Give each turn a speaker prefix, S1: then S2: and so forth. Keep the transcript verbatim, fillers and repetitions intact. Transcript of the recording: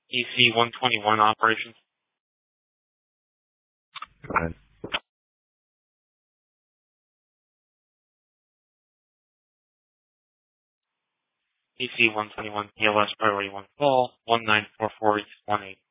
S1: E C one twenty-one operations.
S2: Go ahead.
S1: E C one twenty-one, P L S priority one call, one nine four four one eight.